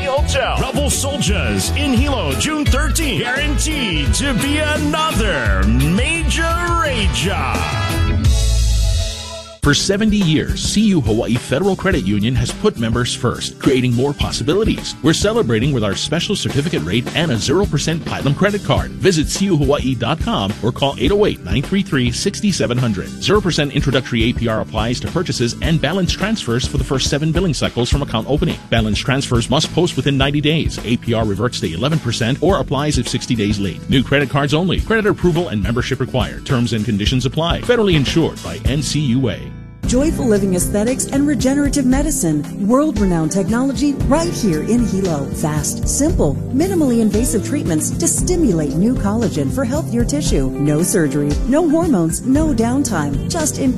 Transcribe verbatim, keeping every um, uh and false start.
Hotel. Rebel Soldiers in Hilo, June thirteenth. Guaranteed to be another major rager. For seventy years, C U Hawaii Federal Credit Union has put members first, creating more possibilities. We're celebrating with our special certificate rate and a zero percent Platinum credit card. Visit C U Hawaii dot com or call eight oh eight, nine three three, six seven zero zero. zero percent introductory A P R applies to purchases and balance transfers for the first seven billing cycles from account opening. Balance transfers must post within ninety days. A P R reverts to eleven percent or applies if sixty days late. New credit cards only. Credit approval and membership required. Terms and conditions apply. Federally insured by N C U A. Joyful Living Aesthetics and Regenerative Medicine. World-renowned technology right here in Hilo. Fast, simple, minimally invasive treatments to stimulate new collagen for healthier tissue. No surgery, no hormones, no downtime. Just in